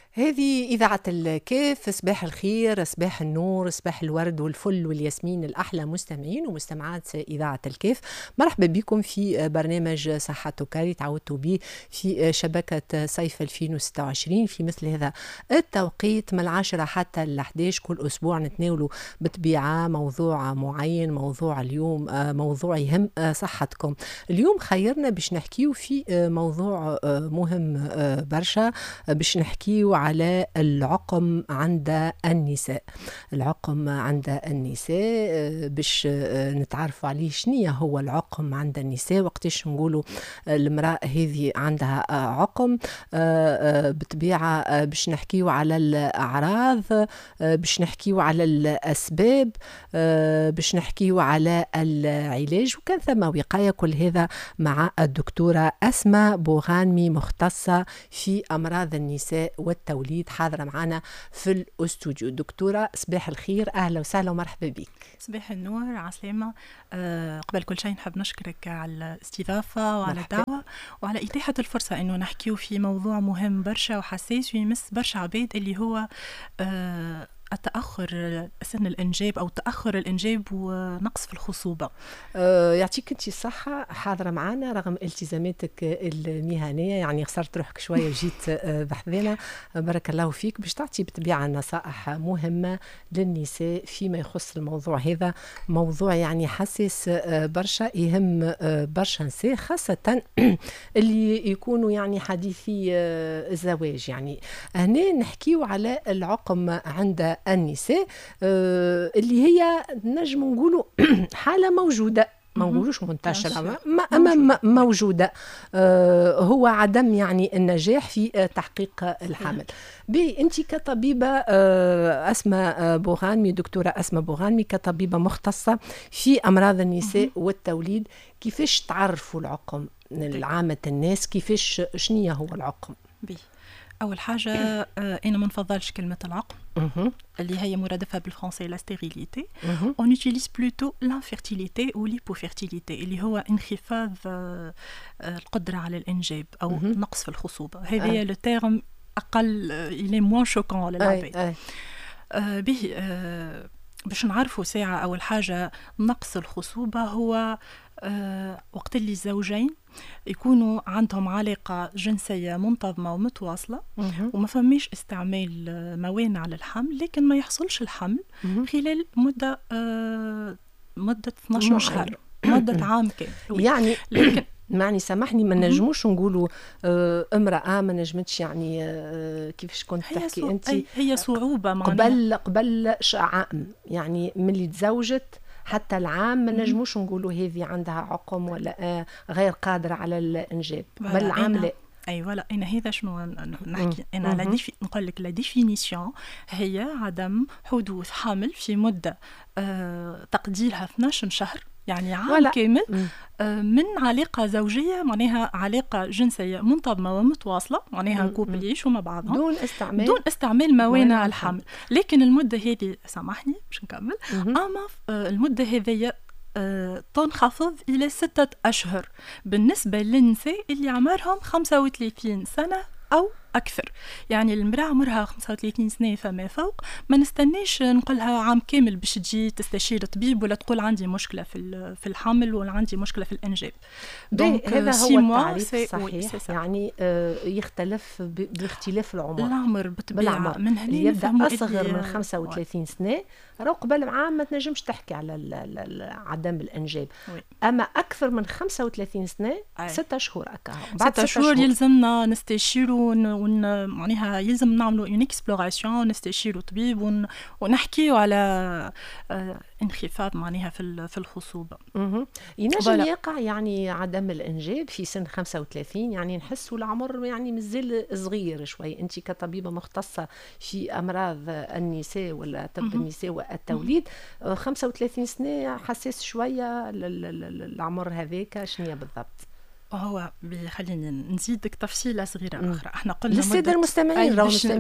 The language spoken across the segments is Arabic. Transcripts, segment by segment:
هذه إذاعة الكاف. صباح الخير، صباح النور، صباح الورد والفل والياسمين الأحلى مستمعين ومستمعات إذاعة الكاف. مرحبا بكم في برنامج صحتك اللي تعودتوا به في شبكة صيف 2026 في مثل هذا التوقيت من 10 حتى 11 كل أسبوع نتناولوا بطبيعة موضوع معين. موضوع اليوم موضوع يهم صحتكم. اليوم خيرنا باش نحكيو في موضوع مهم برشا، باش نحكيو على العقم عند النساء. العقم عند النساء باش نتعرفوا عليه شنية هو العقم عند النساء، وقتاش نقولوا المرأة هذه عندها عقم. بطبيعة باش نحكيو على الأعراض، باش نحكيو على الأسباب، باش نحكيو على العلاج، وكان ثم وقاية. كل هذا مع الدكتورة أسماء بوغانمي، مختصة في أمراض النساء والتوليد، حاضرة معنا في الاستوديو. دكتورة صباح الخير، أهلا وسهلا ومرحبا بك. صباح النور، عسلامة. قبل كل شيء نحب نشكرك على الاستضافة وعلى الدعوة وعلى إتاحة الفرصة أنه نحكيو في موضوع مهم برشا وحساس ويمس برشا عباد، اللي هو التأخر سن الإنجاب أو تأخر الإنجاب ونقص في الخصوبة. يعطيك انت الصحة، حاضرة معنا رغم التزاماتك المهنية، يعني خسرت روحك شوية وجيت بحذنا. بارك الله فيك باش تعطي بطبيعة نصائح مهمة للنساء فيما يخص الموضوع هذا. موضوع يعني حساس برشا، يهم برشا نساء، خاصة اللي يكونوا يعني حديثي الزواج. يعني هنا نحكيو على العقم عند النساء، اللي هي نجم نقولوا حالة موجودة، ما نقولوش منتشرة، موجودة. هو عدم يعني النجاح في تحقيق الحمل. أنت كطبيبة أسماء بوغانمي، دكتورة أسماء بوغانمي، كطبيبة مختصة في أمراض النساء والتوليد، كيفاش تعرفوا العقم لعامة الناس؟ كيفاش شنية هو العقم؟ أول حاجة أنا ما نفضلش كلمة العقم اللي هي مرادفة بالفرنسي لا ستيريليتي. on utilise plutôt l'infertilité ou l'hypofertilité اللي هو انخفاض القدرة على الإنجاب أو نقص في الخصوبة. هذا le terme أقل، il est moins choquant للعباد. به باش نعرفوا ساعة. أول حاجة نقص الخصوبة هو وقت اللي الزوجين يكونوا عندهم علاقة جنسية منتظمة ومتواصلة وما فماش استعمال موانع للحمل، لكن ما يحصلش الحمل خلال مدة 12 شهر، مدة عام كامل. يعني لكن معني سامحني، ما نجموش نقولوا امرأة ما نجمتش، يعني كيفاش كنت تحكي أنت، هي صعوبة قبل عام، يعني من اللي تزوجت حتى العام ما نجموش نقولوا هذه عندها عقم ولا غير قادرة على الإنجاب، بل العام لا. أيوة، لا أنا هذا شنو نحكي. أنا نقول لك لا ديفينيسيون هي عدم حدوث حمل في مدة تقديرها 12 شهر، يعني عام كامل، من علاقة زوجية، معناها علاقة جنسية منتظمة ومتواصلة، معناها كوبل يعيشوا مع بعضهم دون استعمال موانع الحمل. لكن المدة هذه، سامحني باش نكمل، أما المدة هذه تنخفض إلى 6 أشهر بالنسبة للنساء اللي عمرهم 35 سنة أو أكثر. يعني المرأة عمرها 35 سنة فما فوق ما نستناش نقولها عام كامل باش تجي تستشير طبيب ولا تقول عندي مشكلة في الحمل ولا عندي مشكلة في الإنجاب. هذا هو التعريف الصحيح. يعني يختلف باختلاف العمر بطبيعة. من هنا يبدأ أصغر من 35 سنة راهو قبل عام ما تنجمش تحكي على عدم الإنجاب. أما أكثر من 35 سنة 6 شهور بعد 6 شهور يلزمنا نستشيروا معناها يلزم نعملوا اون اكسبلوراسيون، نستشيروا طبيب ونحكيوا على انخفاض معناها في الخصوبة. ينجم يقع يعني عدم الإنجاب في سن 35، يعني نحسوا العمر يعني مازال صغير شوي. أنت كطبيبة مختصة في أمراض النساء ولا طب النساء والتوليد، 35 سنة حساس شوية العمر هذاك، شنية بالضبط؟ هو خليني نزيدك تفصيلة صغيرة أخرى. احنا قلنا للسادة المستمعين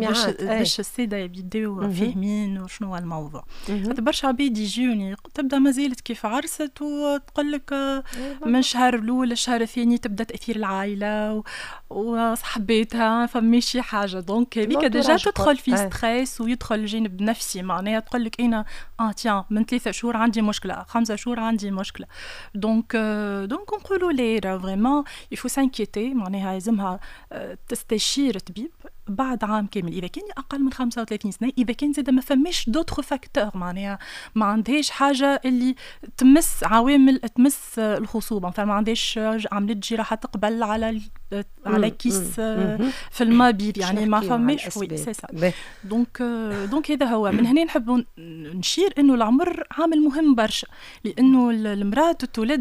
باش السادة يبداو فاهمين وشنو هو الموضوع. برشا عباد يجوني تبدا ما زالت كيف عرست وتقول لك من الشهر الأول للشهر الثاني تبدا تأثير العائلة وصحبيتها فماش شي حاجه. دونك هذيك ديجا تدخل في ستريس ويدخل جانب نفسي، معناها تقول لك انا تيان من 3 شهور عندي مشكله، 5 شهور عندي مشكله. دونك نقولوا لي فريمون يفو سانكيتي، معناها لازمها تستشير طبيب بعد عام كامل اذا كان اقل من 35 سنه، اذا كان زاد ما فماش دوطخ فاكتور، معناها ما عندهاش حاجه اللي تمس عوامل تمس الخصوبه، فما عندهاش عمليه جراحه تقبل على كيس في المبيض، يعني ما فماش. وي سي سا. دونك هذا هو. من هنا نحب نشير انه العمر عامل مهم برشا، لانه المراه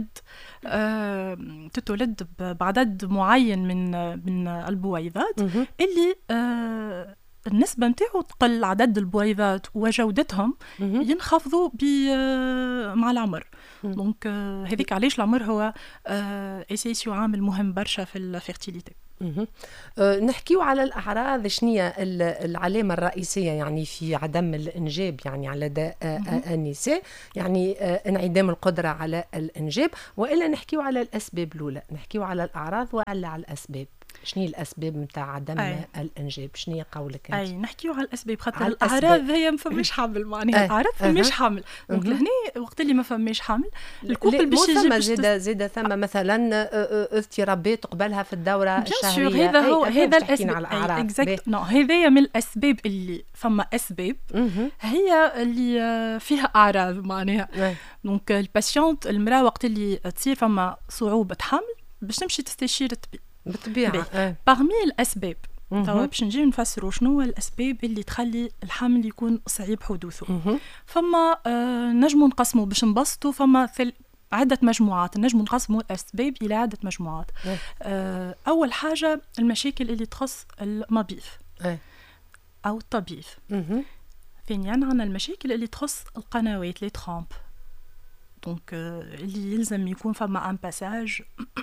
تتولد بعدد معين من البويضات اللي النسبة نتاعو تقل، عدد البويضات وجودتهم ينخفضوا مع العمر. دونك هذيك علاش العمر هو اساسي وعامل مهم برشا في الفيرتيليتي. نحكيو على الأعراض، شنية العلامة الرئيسية يعني في عدم الإنجاب يعني على لدى النساء، يعني انعدام القدرة على الإنجاب، وإلا نحكيو على الأسباب الأولى، نحكيو على الأعراض ولا على الأسباب؟ شنو الاسباب نتاع عدم الانجاب؟ شنو قولك انت؟ نحكيو على الاسباب، خاطر الاعراض هي ما فماش حمل، معناها الاعراض فماش حمل. دونك لهنا وقت اللي ما فماش حمل الكوبل باش يجي زيد ثم مثلا اضطرابات قبلها في الدوره الشهريه. هذا الاسباب هذايا من الاسباب اللي فما اسباب هي اللي فيها اعراض، معناها دونك الباسيونت المراه وقت اللي تصير فما صعوبه حمل باش تمشي تستشير الطبيب بالطبيعة. باغمي الأسباب توا باش نجي نفسروا شنو الأسباب اللي تخلي الحمل يكون صعيب حدوثه. فما نجموا نقسموا باش نبسطوا، فما عدة مجموعات، نجموا نقسموا الأسباب إلى عدة مجموعات. أول حاجة المشاكل اللي تخص المبيض أو التبييض. ثانيا عنا المشاكل اللي تخص القنوات لي ترامب، دونك اللي يلزم يكون فما ان باساج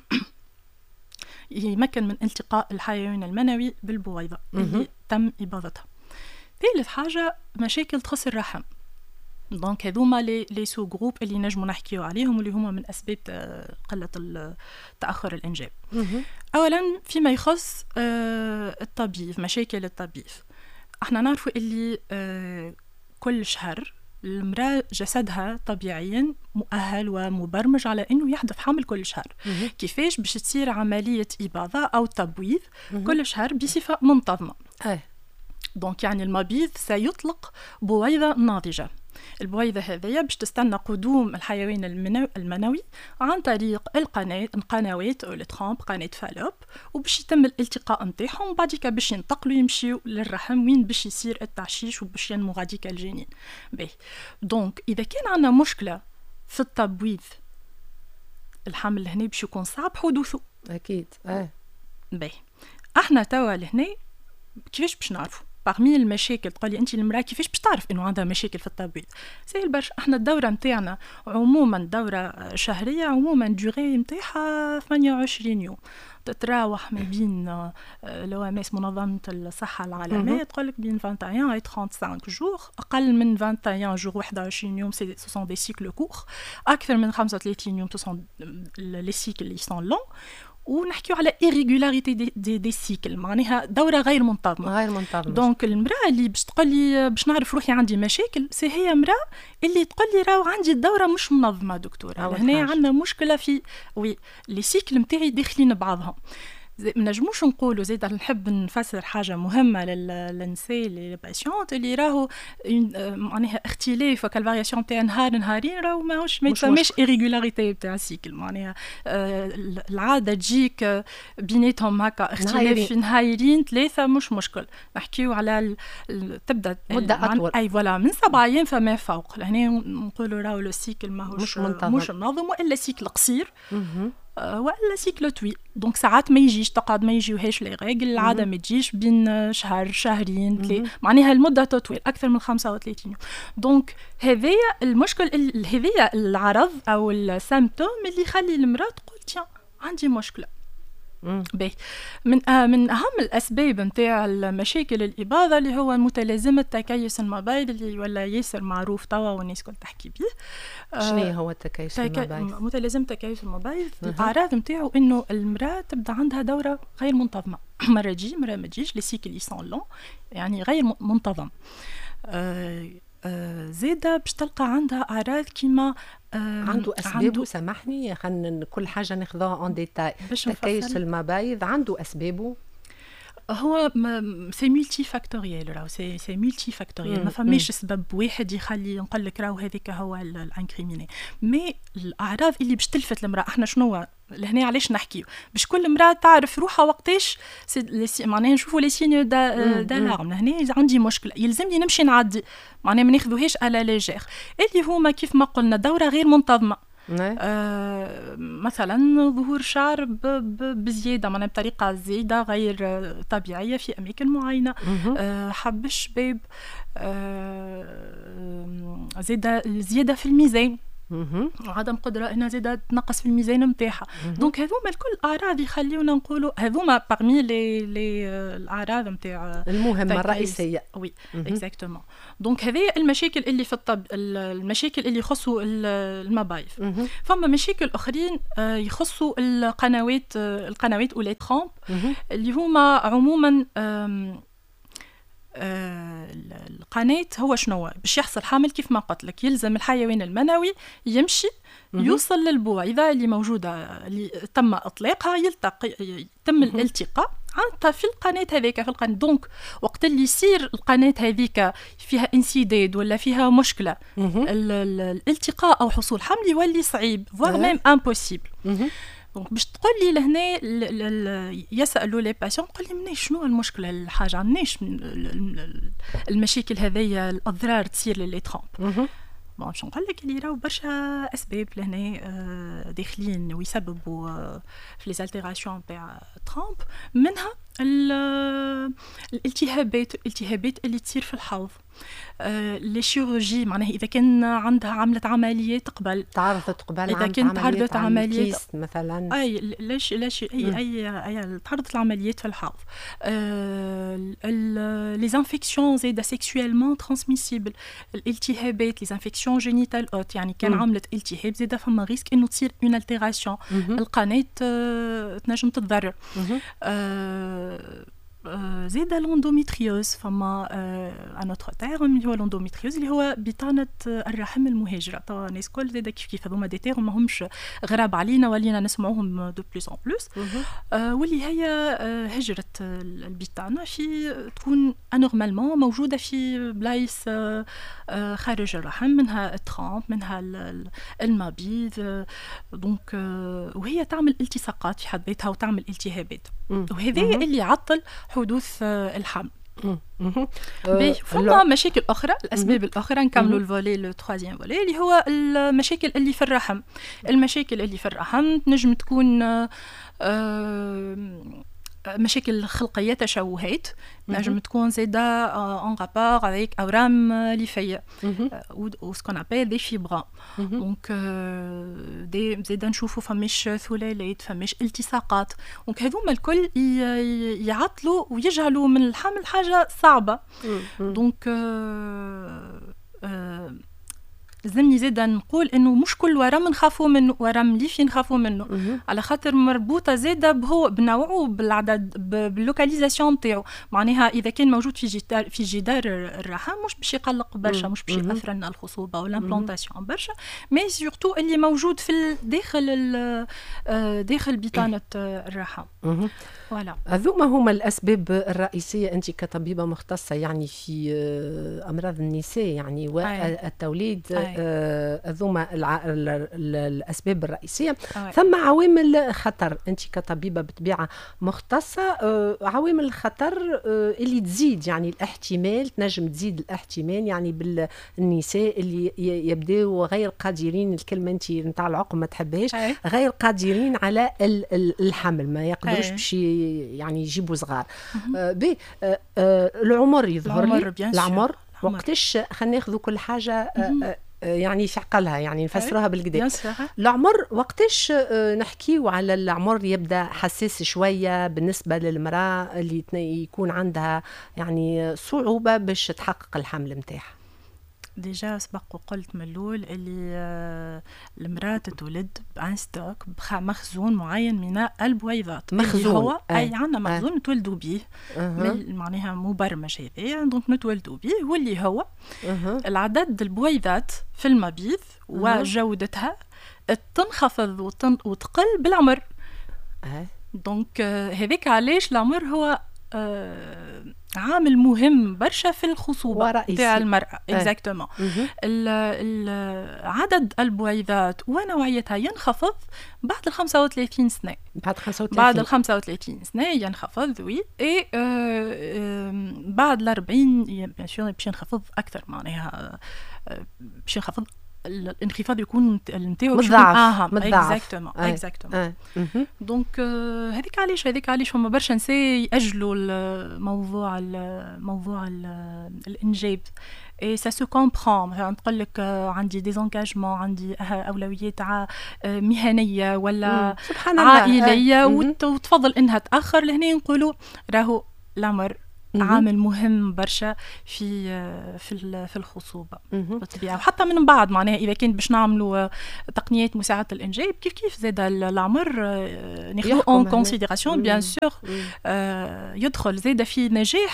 يمكن من التقاء الحيوان المنوي بالبويضة اللي تم إباضتها. ثالث حاجة مشاكل تخص الرحم، دونك هذوما لي سو جروب اللي نجموا نحكيو عليهم واللي هما من أسباب قلة تأخر الإنجاب. أولا فيما يخص التبييض، مشاكل التبييض، احنا نعرفوا اللي كل شهر المرأة جسدها طبيعيا مؤهل ومبرمج على انه يحدث حمل كل شهر. كيفاش باش تصير عملية إباضة او تبويض كل شهر بصفة منتظمة. دونك يعني المبيض سيطلق بويضة ناضجة. البويضة هذه باش تستنى قدوم الحيوان المنوي عن طريق القنوات أو الترامب، قناة فالوب، وباش يتم الالتقاء نتاعهم، وبعديك باش ينتقلوا يمشيوا للرحم وين باش يصير التعشيش وباش ينمو غاديك الجنين. دونك إذا كان عندنا مشكلة في التبويض الحمل هنا باش يكون صعب حدوثه أكيد. احنا توا لهنا كيفاش باش نعرفوا؟ باغمي المشاكل تقولي انت المراه كيفاش باش تعرف انه عندها مشاكل في التبويض؟ سهل برشا. احنا الدوره نتاعنا عموما دوره شهريه، عموما دوري نتاعها 28 يوم، تتراوح ما بين الOMS منظمه الصحه العالميه تقول لك بين 21 و 35 جور. اقل من 21 جور 21 يوم سو سون دي سيكل كور، اكثر من 35 يوم سو سون لي سيكل اللي سون لون. ونحكيو على irregularité دي سيكل، معناها دورة غير منتظمة. دونك المرأة اللي باش تقول لي باش نعرف روحي عندي مشاكل، هي مرأة اللي تقول لي راهو عندي الدورة مش منظمة دكتورة. هنا عندنا مشكلة في لي سيكل نتاعي داخلين بعضهم. ما نجموش نقولوا زيد. نحب نفسر حاجه مهمه للنساء لي باسيونت اللي راهو معناها اختلاف وكالفارياسيون تاع نهارين راهو ماهوش ما يسميش ايريغولاريتي تاع السيكل، معناها العاده تجيك بيناتهم هكا اختلاف في نهارين ثلاثه مش مشكل. نحكيو على تبدا مده اطول، اي فوالا من 7 ايام فما فوق. لهنا نقولوا راهو السيكل ماهوش مش منظم، والا سيكل قصير ولا سيكل طويل. دونك ساعات ما يجيش، تقعد ما يجيوهاش لي ريغل، العاده ما تجيش بين شهر شهرين معناها المده طويل اكثر من 35 يوم. دونك هذايا المشكل، هذايا العرض او السيمبتوم اللي يخلي المراه تقول تيا عندي مشكله. باهي. من اهم الاسباب نتاع المشاكل الاباضه اللي هو متلازمه تكيس الموبايل اللي ولا ياسر معروف توا والناس الكل تحكي به. شنو هو التكيس الموبايل؟ متلازمه تكيس الموبايل الاعراض نتاعو انه المراه تبدا عندها دوره غير منتظمه، مره تجي مره ما تجيش، لي سيكل يسون لون يعني غير منتظم. زيادة باش تلقى عندها أعراض كيما عنده أسبابه. سامحني خلينا كل حاجة ناخذها اون ديتاي. تكيس المبايض عنده أسبابه. هو سي ملتي فاكتوريال، راهو سي ملتي فاكتوريال، ما فماش سبب واحد يخلي نقول لك راهو هذيك هو الانكريميني. مي الاعراض اللي باش تلفت المراه احنا شنو لهنا علاش نحكيو باش كل امراه تعرف روحها وقتاش معناها نشوفوا لي سينيو دالارم. لهنا اذا عندي مشكله يلزمني نمشي نعدي، معناها ما ناخذوهاش على ليجير اللي هما كيف ما قلنا دوره غير منتظمه. مثلا ظهور شعر بزيادة، معناها بطريقة زيادة غير طبيعية في أماكن معينة، حب الشباب، زيادة في الميزان، وعدم قدرة انها زيادة تنقص في الميزان نتاعها. دونك هذوما الكل اعراض يخليونا نقولوا هذوما باغمي لي الاعراض نتاع المهمة الرئيسية. وي اكزاكتومون. دونك هذه المشاكل اللي في الطب، المشاكل اللي يخصوا المبايض. فما مشاكل اخرين يخصوا القنوات او لي ترامب اللي هما عموما القناة. هو شنو باش يحصل حامل كيف ما قلت لك يلزم الحيوان المنوي يمشي يوصل للبوع إذا اللي موجودة اللي تم إطلاقها يتم الالتقاء عندها في القناة هذيك في القناة. دونك وقت اللي يصير القناة هذيك فيها انسداد ولا فيها مشكلة الالتقاء أو حصول حمل يولي صعيب voire même impossible. دونك باش تقول لي لهنا يسالوا لي باسيون تقول لي مناش شنو المشكله الحاجه عندناش المشاكل هذيا الاضرار تصير للي ترامب. باش نقول لك اللي راهو برشا اسباب لهنا داخلين ويسببوا في لي زالتيراسيون تاع ترامب، منها الالتهابات اللي تصير في الحوض، لي شيروجي معناها اذا كان عندها عملت عمليات تعرضت قبل اذا كانت تعرضت عمليات مثلا اي تعرضت العمليات في الحوض، لي انفيكسيون زاده سيكسويلمون ترانسميسيبل، الالتهابات لي انفيكسيون جينيتال اوت يعني كان عملت التهاب زاده فما ريسك انه تصير اون التيراسيون القناه تنجم تتضرر. زيادة l'endométriose فما ان اوتر تيرم اللي هو l'endométriose اللي هو بطانة الرحم المهاجرة. طبعا الناس كل زيادة كيف هذوما دي تيرم ما همش غراب علينا ولينا نسمعوهم دو بلوس ان بلوس، واللي هي هجرة البطانة في تكون انورمالمون موجودة في بلايص خارج الرحم، منها الترامب منها المبيض. دونك وهي تعمل التصاقات في حد ذاتها وتعمل التهابات، وهذا اللي يعطل حدوث الحمل. فما مشاكل أخرى، الأسباب الأخرى نكملوا الفولي لو تروازيام فولي اللي هو المشاكل اللي في الرحم. المشاكل اللي في الرحم تنجم تكون مشاكل خلقية، تشوهات، نجم تكون زاده ان رابور افيك اورام ليفيه او سكون ابل دي فيبرا. دونك دي زاده نشوفوا فماش ثلالات فماش التصاقات. دونك هذوما الكل يعطلوا ويجعلوا من الحمل حاجه صعبه. دونك لازمني زاده نقول انه مش كل ورم نخافوا منه، ورم ليفي نخافوا منه على خاطر مربوطه زاده بهو بنوعه بالعدد باللوكاليزاسيون نتاعو. معناها اذا كان موجود في جدار الرحم مش باش يقلق برشا، مش باش ياثر لنا الخصوبه ولا امبلانتاسيون برشا، مي سورتو اللي موجود في داخل بطانه الرحم. فوالا هذوما هما الاسباب الرئيسيه. انت كطبيبه مختصه يعني في امراض النساء يعني والتوليد، هذوما الاسباب الرئيسيه. ثم عوامل خطر، انت كطبيبه بطبيعه مختصه، عوامل الخطر اللي تزيد يعني الاحتمال، تنجم تزيد الاحتمال يعني بالنساء اللي يبداو غير قادرين، الكلمه انت نتاع العقم ما تحبهاش، غير قادرين على الحمل، ما يقدروش باش يعني يجيبوا صغار. العمر يظهر لي، العمر وقتاش خلينا ناخذ كل حاجه يعني شعقلها يعني نفسروها بالكدا. العمر وقتاش نحكيو على العمر يبدا حساس شويه بالنسبه للمراه اللي يكون عندها يعني صعوبه باش تحقق الحمل نتاعها؟ ديجا سبق وقلت من الاول اللي المراه تولد بعين ستوك مخزون معين من البويضات، مخزون هو اي عندنا مخزون نتولدوا به معناها مبرمج هذايا، دونك نتولدوا به واللي هو العدد البويضات في المبيض وجودتها تنخفض وتقل بالعمر. دونك هذيك علاش العمر هو عامل مهم برشا في الخصوبة تاع المرأة. اكزاكتومون. عدد البويضات ونوعيتها ينخفض بعد 35 سنة. بعد 35 سنة ينخفض وي. اي بعد 40 باش ينخفض أكثر، معناها باش ينخفض الانخفاض يكون نتاعو مضاعف. اكزاكتومون. دونك هذيك علاش فما برشا نساء يأجلوا موضوع الانجاب. اي سا سو كومبرون. مثلا نقول لك عندي ديزانجاجمون، عندي اولويات مهنيه ولا عائليه وتفضل انها تاخر لهنا، نقولوا راهو العمر عامل مهم برشا في الخصوبة بالطبيعة. وحتى من بعد معناها إذا كنت باش نعملوا تقنيات مساعدة الإنجاب كيف زاد العمر ناخذوه اون كونسيديراسيون بيان سور. يدخل زاد في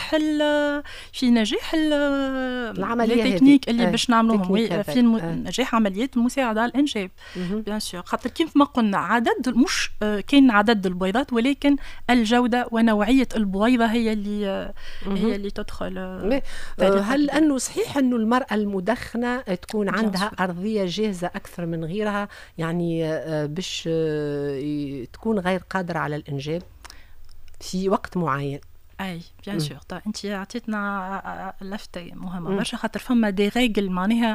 نجاح العملية التكنيك اللي باش نعملوهم في نجاح عمليات المساعدة على الإنجاب بيان سور. خاطر كيف ما قلنا عدد مش كاين عدد البويضات، ولكن الجودة ونوعية البويضة هي اللي تدخل. هل أنه صحيح أنه المرأة المدخنة تكون عندها أرضية جاهزة أكثر من غيرها، يعني باش تكون غير قادرة على الإنجاب في وقت معين؟ اي بيان سور. انت عطيتنا لفتة مهمة برشا، خاطر فما دي ريغل معناها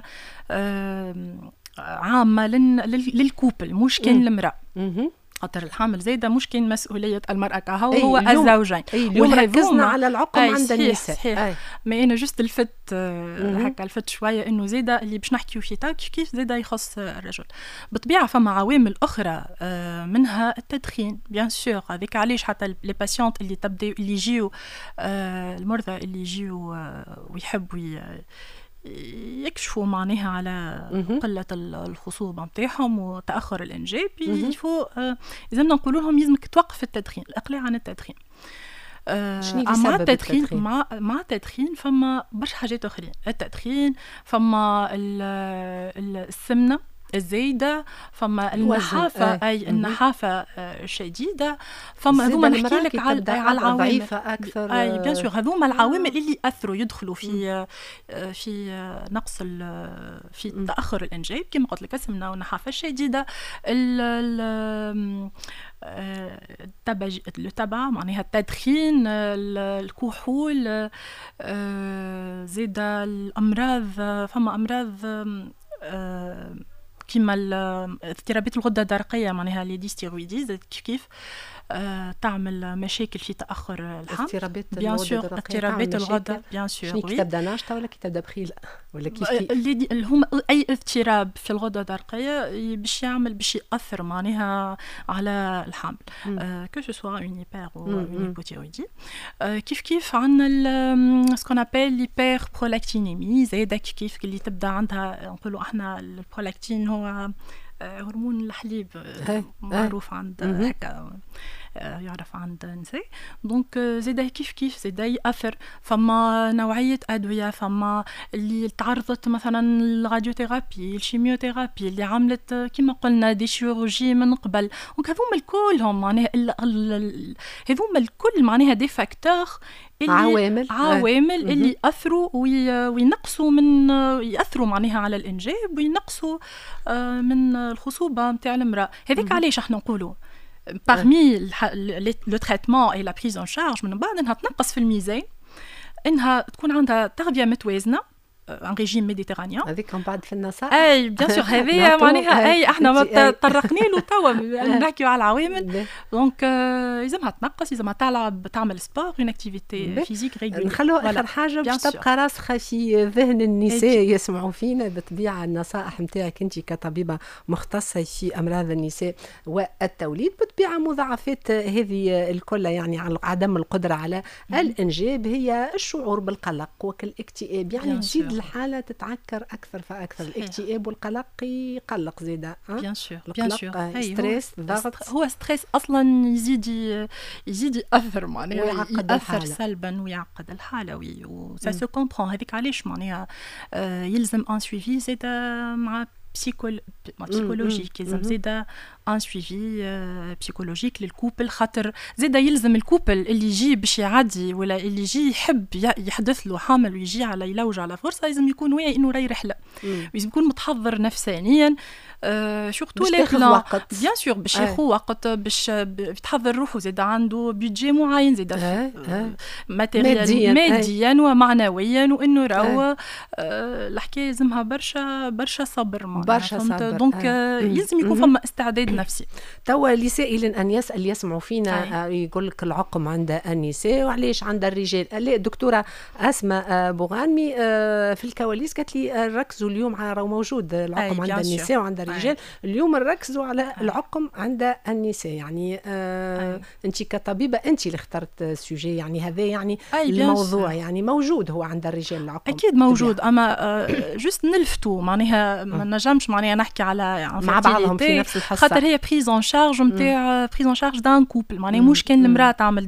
عامة للكوبل مش كان المرأة. خاطر الحامل زايدة مش كان مسؤولية المرأة كهو هو الزوجين. اليوم ركزنا على العقم عند النساء. ما أنا جست هكا الفت شوية إنه زايدة اللي باش نحكيو فيه كيف زايدة يخص الرجل. بطبيعة فما عوامل أخرى منها التدخين بيان سور. هذيك علاش حتى لي باسيونت اللي تبدأ اللي يجيو المرضى اللي يجيو ويحبوا يكشفوا معناها على قلة الخصوبة متاعهم وتأخر الإنجاب، يفو لازمنا نقولوا لهم يلزمك توقف التدخين، الإقلاع عن التدخين. مع التدخين مع التدخين فما برشا حاجات أخرين. التدخين فما السمنة الزايدة، فما النحافة أي النحافة شديدة، فما هذوما نحكي لك على العوامل ضعيفة أكثر. أي بيان سور هذوما العوامل اللي أثروا يدخلوا في نقص في تأخر الإنجاب كما قلت لك، السمنة والنحافة الشديدة، التبع معناها التدخين، الكحول، زيد الأمراض. فما أمراض كيما اضطرابات الغدة الدرقية معناها لي ديستيرويديز كيف تعمل مشاكل في تأخر الحمل. بيان سور اضطرابات الغدة بيان سور. شنو كتاب داناشتا ولا كتاب دبخيل ولا كيف هم أي اضطراب في الغدة الدرقية باش يأثر معناها على الحمل كو سو سوا اون هيبر او اون هيبوثيرويدي. كيف عندنا سكون ابل ليبر برولاكتينيمي زايدة كيف اللي تبدا عندها نقولوا احنا البرولاكتين هو هرمون الحليب معروف عند هكا يعرف عند النساء. دونك زاده كيف زاده يأثر. فما نوعية أدوية، فما اللي تعرضت مثلا الراديوثيرابي، الشيميوثيرابي، اللي عملت كما قلنا دي شيروجي من قبل. دونك هذوما الكلهم معناها هذوما الكل معناها دي فاكتور عوامل اللي يأثروا وينقصوا من يأثروا معناها على الإنجاب وينقصوا من الخصوبة متاع المرأة. هذيك علاش احنا نقولوا parmi le traitement et la prise en charge من بعد انها تنقص في الميزان، انها تكون عندها تغذية متوازنة ان ريجيم ميديتيرانيان هذيك من بعد في النصائح اي بيان سور هذه معناها اي احنا ما طرقنا له توا نحكيو على العوامل دونك لازمها تنقص لازمها تلعب تعمل سبور اون اكتيفيتي فيزيك ريغولير نخلو اخر حاجه باش تبقى راسخه في ذهن النساء يسمعوا فينا بالطبيعه النصائح نتاعك انت كطبيبه مختصه في امراض النساء والتوليد بالطبيعه مضاعفات هذه الكل يعني على عدم القدره على الانجاب هي الشعور بالقلق والاكتئاب يعني تزيد الحاله تتعكر اكثر فاكثر الاكتئاب والقلق يقلق زيدا بيان سور ستريس ضغط هو ستريس اصلا يزيد ياثر معناها ياثر سلبا ويعقد الحاله وسا سو كومبرون هذيك علاش معناها يلزم ان سويفي زيدا مع بسيكولوجيك يلزم زيدا ان سويفي بسيكولوجيك للكوبل خاطر زيدا يلزم الكوبل اللي يجي باش يعدي ولا اللي يجي يحب يحدث له حامل ويجي على يلوج على فرصه لازم يكون واعي انه راهي رحله لازم يكون متحضر نفسيا سورتو لي بلان بيان سور باش ياخذ وقت باش يتحضر روحه زيدا عنده بيدجي معين زيدا ماديا ومعنويا وانه راهو الحكايه لازمها برشا صبر برشا صبر دونك لازم يكون فما استعداد نفسي. توا لسائل ان يسال يسمعوا فينا يقول لك العقم عند النساء وعلاش عند الرجال؟ لا دكتوره اسماء بوغانمي في الكواليس قالت لي ركزوا اليوم على موجود العقم عند النساء وعند الرجال اليوم نركزوا على العقم عند النساء يعني انت كطبيبه انت اللي اخترت السوجي يعني هذا يعني الموضوع يعني موجود هو عند الرجال العقم اكيد موجود اما جست نلفتوا معناها ما نجمش معناها نحكي على مع بعضهم في نفس الحصه خاطر هي بريز ان شارج نتاع بريز ان شارج دان كوبل معناها مش كان المراه تعمل